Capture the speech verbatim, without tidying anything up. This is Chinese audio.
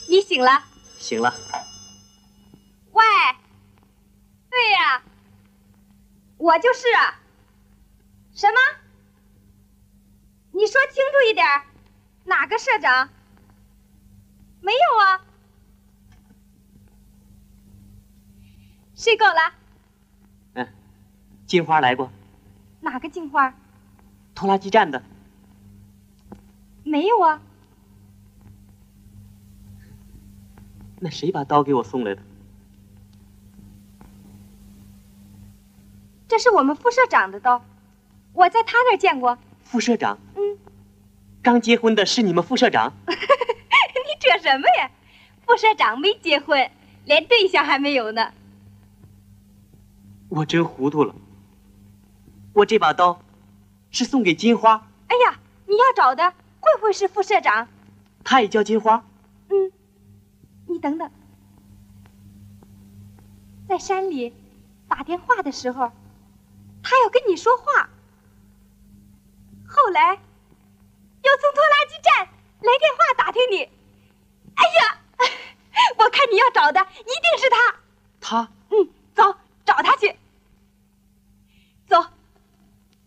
你醒了？ 醒了。 喂，对呀，我就是啊。什么？你说清楚一点，哪个社长？没有啊。睡够了？ 嗯，金花来过。 哪个金花？ 拖拉机站的。 没有啊。 那谁把刀给我送来的？ 这是我们副社长的刀，我在他那儿见过。 副社长？ 嗯。 刚结婚的是你们副社长？ 你扯什么呀？副社长没结婚，连对象还没有呢。 我真糊涂了。我这把刀是送给金花。 哎呀，你要找的会不会是副社长？ 他也叫金花？ 嗯。你等等，在山里打电话的时候，他要跟你说话，后来又从拖拉机站来电话打听你。哎呀，我看你要找的一定是他。 他？ 嗯，走，找他去。